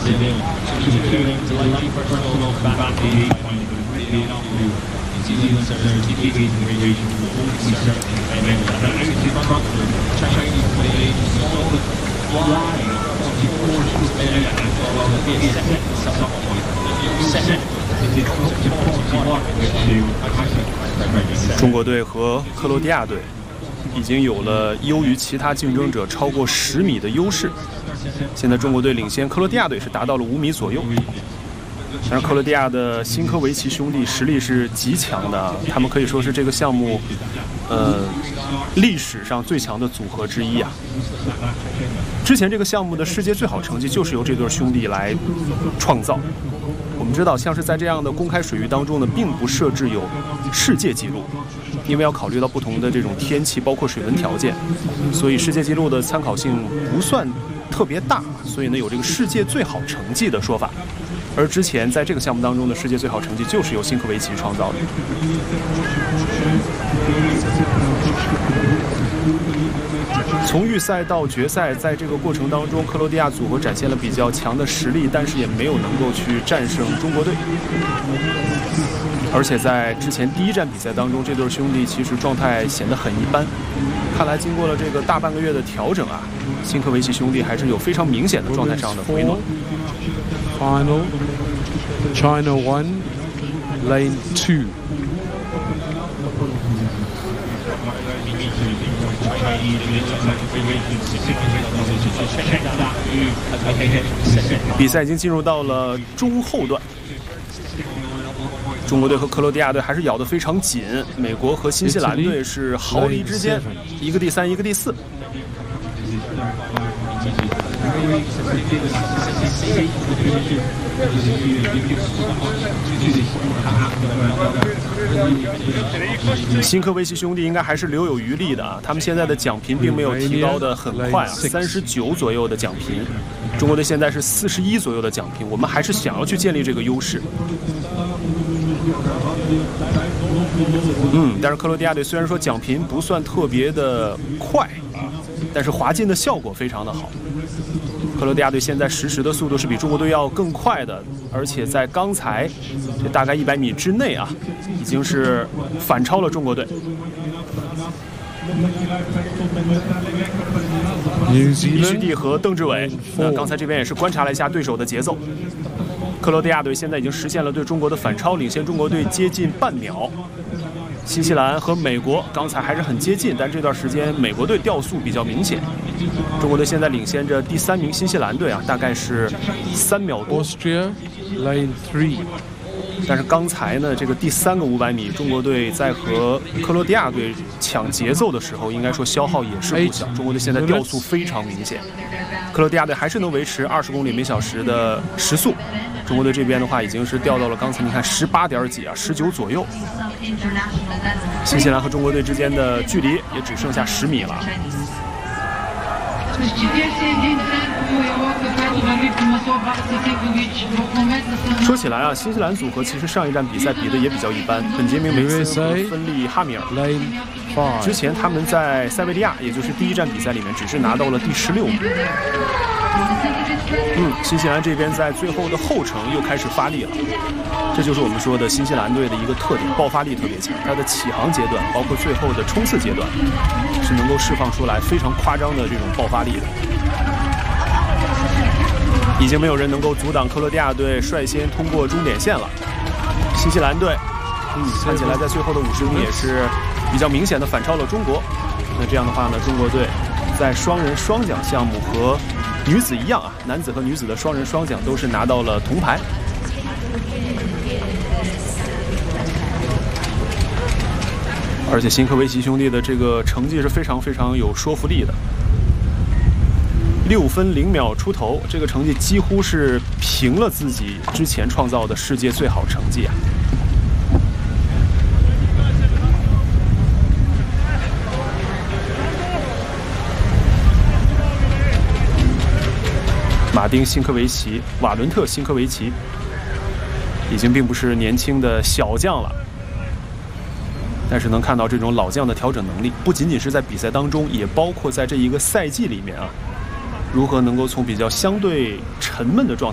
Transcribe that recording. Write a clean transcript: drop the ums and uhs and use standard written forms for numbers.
中国队和克罗地亚队已经有了优于其他竞争者超过10米的优势。现在中国队领先克罗地亚队是达到了5米左右。但是克罗地亚的辛科维奇兄弟实力是极强的，他们可以说是这个项目，历史上最强的组合之一啊。之前这个项目的世界最好成绩就是由这对兄弟来创造。我们知道，像是在这样的公开水域当中呢，并不设置有世界纪录，因为要考虑到不同的这种天气，包括水文条件，所以世界纪录的参考性不算特别大，所以呢有这个世界最好成绩的说法。而之前在这个项目当中的世界最好成绩就是由辛科维奇创造的。从预赛到决赛，在这个过程当中，克罗地亚组合展现了比较强的实力，但是也没有能够去战胜中国队。而且在之前第一站比赛当中，这对兄弟其实状态显得很一般。看来经过了这个大半个月的调整啊，辛科维奇兄弟还是有非常明显的状态上的回暖。 Final China 1 Lane 2。 比赛已经进入到了中后段，中国队和克罗地亚队还是咬得非常紧，美国和新西兰队是毫厘之间，一个第3，一个第4。辛科维奇兄弟应该还是留有余力的啊，他们现在的奖评并没有提高的很快啊，39左右的奖评，中国队现在是41左右的奖评，我们还是想要去建立这个优势。但是克罗地亚队虽然说奖评不算特别的快，但是滑进的效果非常的好。克罗地亚队现在实时的速度是比中国队要更快的，而且在刚才这大概100米之内啊，已经是反超了中国队。李旭帝和邓志伟，刚才这边也是观察了一下对手的节奏。克罗地亚队现在已经实现了对中国的反超，领先中国队接近半秒。新西兰和美国刚才还是很接近，但这段时间美国队掉速比较明显。中国队现在领先着第3名新西兰队啊，大概是3秒多。 Austria Lane 3。 但是刚才呢，这个第3个500米，中国队在和克罗地亚队抢节奏的时候，应该说消耗也是不小。中国队现在掉速非常明显，克罗地亚队还是能维持20公里每小时的时速。中国队这边的话，已经是掉到了刚才你看18点几啊，19左右。新西兰和中国队之间的距离也只剩下10米了。说起来啊，新西兰组合其实上一站比赛比的也比较一般，本杰明·梅森和芬利·哈米尔。之前他们在塞维利亚，也就是第一站比赛里面，只是拿到了第16名。新西兰这边在最后的后程又开始发力了，这就是我们说的新西兰队的一个特点，爆发力特别强。它的起航阶段，包括最后的冲刺阶段，是能够释放出来非常夸张的这种爆发力的。已经没有人能够阻挡克罗地亚队率先通过终点线了。新西兰队，看起来在最后的50米也是比较明显的反超了中国。那这样的话呢，中国队在双人双桨项目和女子一样啊，男子和女子的双人双桨都是拿到了铜牌。而且辛科维奇兄弟的这个成绩是非常非常有说服力的，6分0秒出头，这个成绩几乎是平了自己之前创造的世界最好成绩啊！马丁·辛科维奇、瓦伦特·辛科维奇已经并不是年轻的小将了。但是能看到这种老将的调整能力，不仅仅是在比赛当中，也包括在这一个赛季里面啊，如何能够从比较相对沉闷的状态